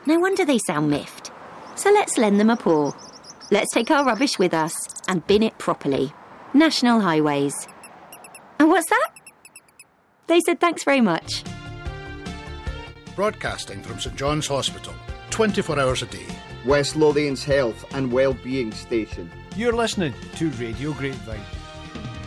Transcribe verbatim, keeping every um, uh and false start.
No wonder they sound miffed. So let's lend them a paw. Let's take our rubbish with us and bin it properly. National Highways. And what's that? They said thanks very much. Broadcasting from St John's Hospital, twenty-four hours a day. West Lothian's health and well-being station. You're listening to Radio Grapevine.